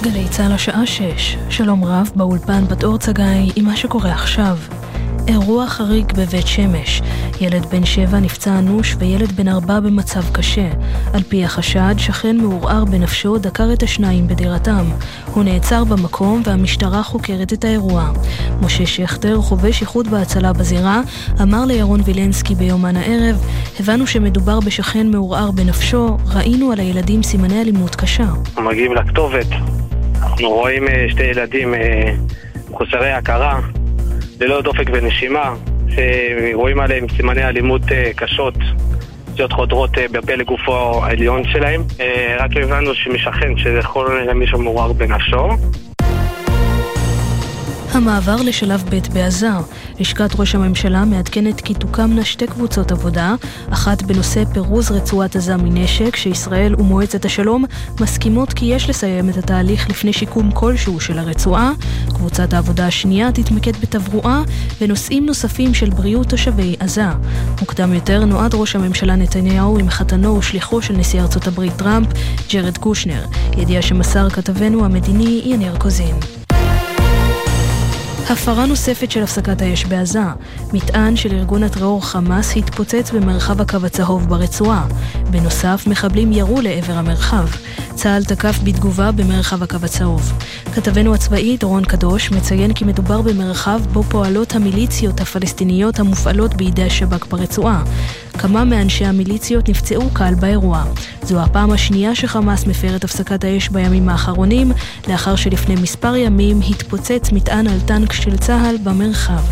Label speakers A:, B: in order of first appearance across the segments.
A: גלי צהל השעה 6. שלום רב באולפן בת אור צגאי עם מה שקורה עכשיו. אירוע חריג בבית שמש. ילד בן 7 נפצע אנוש וילד בן 4 במצב קשה. על פי החשד, שכן מעורער בנפשו דקר את השניים בדירתם. הוא נעצר במקום והמשטרה חוקרת את האירוע. משה שכטר, חובש איחוד בהצלה בזירה, אמר לירון וילנסקי ביומן הערב, הבנו שמדובר בשכן מעורער בנפשו, ראינו על הילדים סימני אלימות קשה.
B: מגיעים לכתובת, אנחנו רואים שתי ילדים חוסרי הכרה, ללא דופק ונשימה, שרואים עליהם סימני אלימות קשות, פציעות חודרות בפה לגופו העליון שלהם. רק הבנו שמשכן שזה יכול מישהו מעורער בנפשו.
A: המעבר לשלב ב' בעזה. לשכת ראש הממשלה מעדכנת כי תוקמנה שתי קבוצות עבודה, אחת בנושא פירוז רצועת עזה מנשק, שישראל ומועצת השלום מסכימות כי יש לסיים את התהליך לפני שיקום כלשהו של הרצועה. קבוצת העבודה השנייה תתמקד בתברואה ונושאים נוספים של בריאות תושבי עזה. מוקדם יותר נועד ראש הממשלה נתניהו עם חתנו ושליחו של נשיא ארצות הברית טראמפ, ג'רד קושנר, ידיעה שמסר כתבנו המדיני יניר קוזין. הפרה נוספת של הפסקת האש בעזה. מטען של ארגון הטרור חמאס התפוצץ במרחב הקו הצהוב ברצועה. בנוסף, מחבלים ירו לעבר המרחב. צה"ל תקף בתגובה במרחב הקו הצהוב. כתבנו הצבאי דורון קדוש מציין כי מדובר במרחב בו פועלות המיליציות הפלסטיניות המופעלות בידי השב"כ ברצועה. כמה מאנשי המיליציות נפצעו קל באירוע. זו הפעם השנייה שחמאס מפר את הפסקת האש בימים האחרונים, לאחר שלפני מספר ימים התפוצץ מטען על טנק של צה"ל במרחב.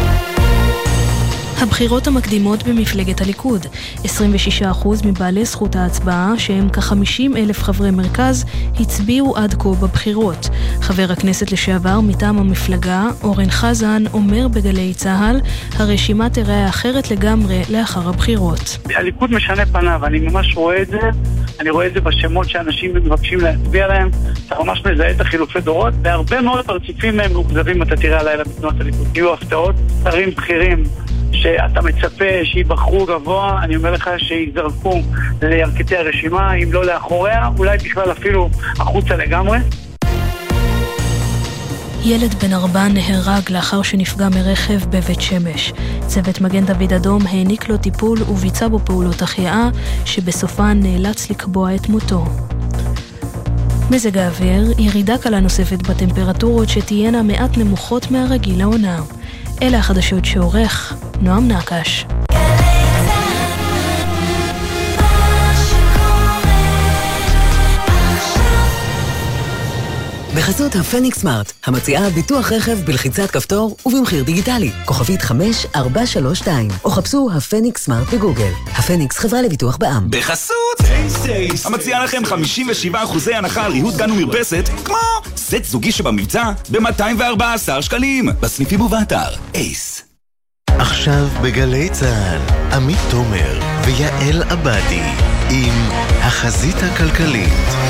A: הבחירות המקדימות במפלגת הליכוד. 26% מבעלי זכות ההצבעה, שהם כ-50,000 חברי מרכז, הצביעו עד כה בבחירות. חבר הכנסת לשעבר מטעם המפלגה, אורן חזן, אומר בגלי צהל, הרשימה תראה אחרת לגמרי לאחר הבחירות.
C: הליכוד משנה פניו, אני ממש רואה את זה. אני רואה את זה בשמות שאנשים מבקשים להצביע להם. אתה ממש מזהה את החילופי דורות, והרבה מאוד פרצופים מהם מוכזבים אתה תראה הלילה בתנועת הליכוד. יהיו הפתעות, שרים בכירים שאתה מצפה שיבחרו גבוה, אני אומר לך שיזרקו לירכתי הרשימה, אם לא לאחוריה, אולי בכלל אפילו החוצה לגמרי.
A: ילד בן 4 נהרג לאחר שנפגע מרכב בבית שמש. צוות מגן דוד אדום העניק לו טיפול וביצע בו פעולות החייאה, שבסופן נאלץ לקבוע את מותו. מזג האוויר, ירידה קלה נוספת בטמפרטורות שתהיינה מעט נמוכות מהרגיל לעונה. אלה החדשות שעורך נועם נקש.
D: בחסות הפניקס סמארט, המציעה ביטוח רכב בלחיצת כפתור ובמחיר דיגיטלי, כוכבית 5432, או חפשו הפניקס סמארט בגוגל. הפניקס חברה לביטוח בע"מ.
E: בחסות טייסט, המציעה לכם 57% הנחה על ריהוט גן ומרפסת, כמו סט זוגי שבמבצע ב-214 שקלים, בסניפים ובאתר אייס.
F: עכשיו בגלי צהל, עמית תומר ויעל עבדי עם החזית הכלכלית.